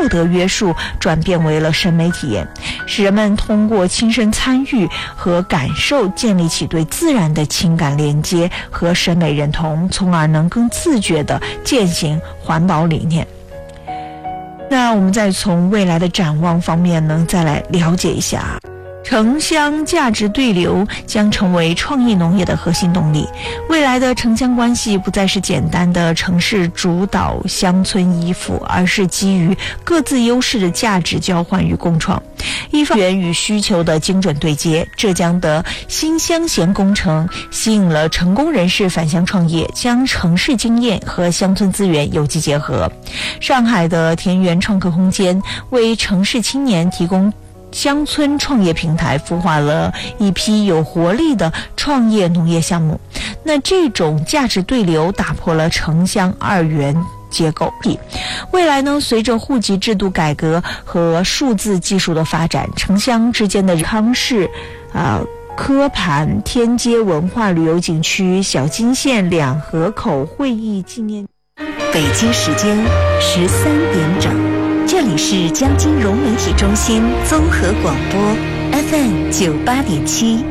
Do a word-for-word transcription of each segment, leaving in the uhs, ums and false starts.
道德约束转变为了审美体验，使人们通过亲身参与和感受建立起对自然的情感连接和审美认同，从而能更自觉地践行环保理念。那我们再从未来的展望方面呢，再来了解一下。城乡价值对流将成为创意农业的核心动力。未来的城乡关系不再是简单的城市主导乡村依附，而是基于各自优势的价值交换与共创。一方面与需求的精准对接，浙江的新乡贤工程吸引了成功人士返乡创业，将城市经验和乡村资源有机结合。上海的田园创客空间为城市青年提供乡村创业平台，孵化了一批有活力的创业农业项目。那这种价值对流打破了城乡二元结构。未来呢，随着户籍制度改革和数字技术的发展，城乡之间的康市啊、呃、科盘、天街文化旅游景区、小金线、两河口会议纪念。 北京时间十三点整。这里是江津融媒体中心综合广播 F M 九八点七。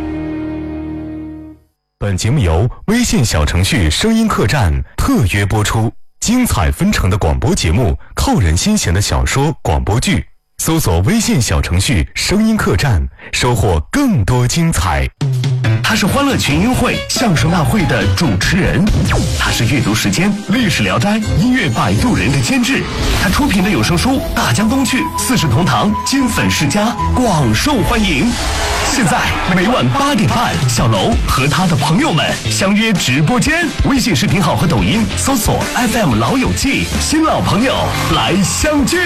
本节目由微信小程序声音客栈特约播出，精彩纷呈的广播节目，扣人心弦的小说广播剧，搜索微信小程序声音客栈，收获更多精彩。 他是欢乐群英会相声大会的主持人，他是阅读时间历史聊斋音乐摆渡人的监制，他出品的有声书《大江东去》四世同堂金粉世家广受欢迎。现在每晚八点半，小楼和他的朋友们相约直播间，微信视频号和抖音搜索 F M 老友记，新老朋友来相聚。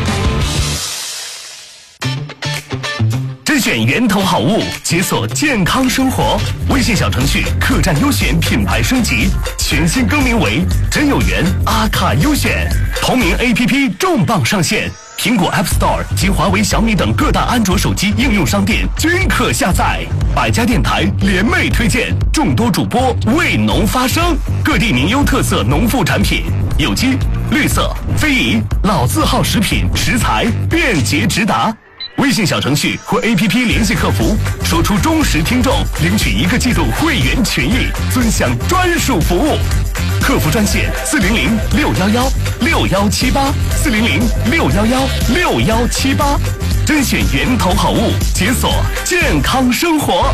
甄选源头好物，解锁健康生活。微信小程序客栈优选品牌升级，全新更名为真有缘阿卡优选。同名 A P P 重磅上线，苹果 App Store 及华为、小米等各大安卓手机应用商店均可下载。百家电台联袂推荐，众多主播为农发声，各地名优特色农副产品，有机、绿色、非遗、老字号食品食材便捷直达。微信小程序或 A P P 联系客服，说出忠实听众，领取一个季度会员权益，尊享专属服务。客服专线四零零六幺幺六幺七八四零零六幺幺六幺七八，甄选源头好物，解锁健康生活。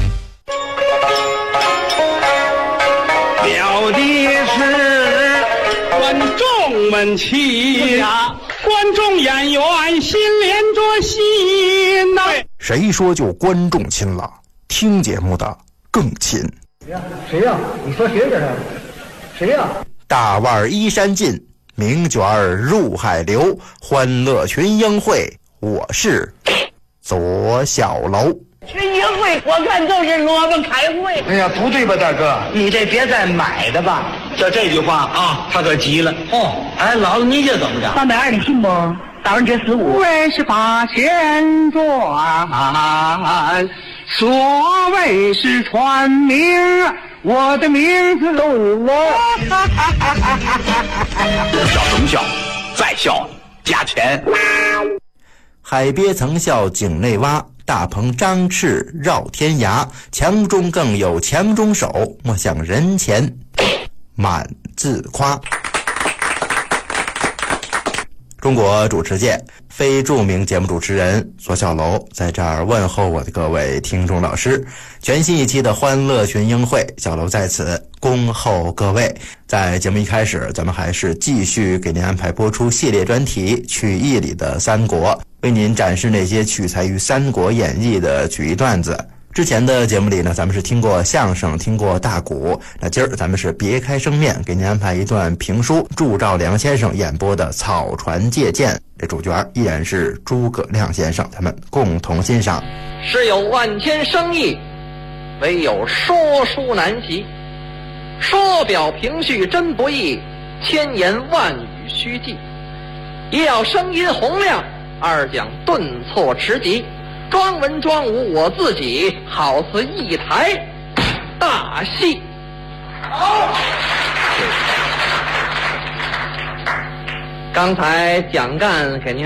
表的是观众们齐呀。观众演员心连着心呐、啊！ 谁说就观众亲了？听节目的更亲。 谁呀？谁呀？你说谁这是？谁呀？ 大腕依山尽，名卷入海流。欢乐群英会，我是左小楼。 群英会，我看就是萝卜开会。 哎呀，不对吧，大哥？ 你这别再买的吧。 就这句话啊，他可急了。 哦，哎，老子你这怎么着？ 三百二，你信不？ 大人这十五。 为是八千转，所谓是传名，我的名字录我。 笑什么笑？再笑加钱。 海鳖曾笑井内蛙，大鹏张翅绕天涯。强中更有强中手，莫向人前满自夸。中国主持界非著名节目主持人左小楼在这儿问候我的各位听众老师。全新一期的欢乐群英会，小楼在此恭候各位。在节目一开始，咱们还是继续给您安排播出系列专题曲艺里的三国，为您展示那些取材于《三国演义》的曲艺段子。之前的节目里呢，咱们是听过相声，听过大鼓。那今儿咱们是别开生面，给您安排一段评书，祝兆良先生演播的《草船借箭》。这主角依然是诸葛亮先生，咱们共同欣赏。 是有万千生意，唯有说书难习。说表评叙真不易，千言万语须记。一要声音洪亮，二讲顿挫迟急。装文装武我自己，好似一台大戏。好，刚才蒋干给您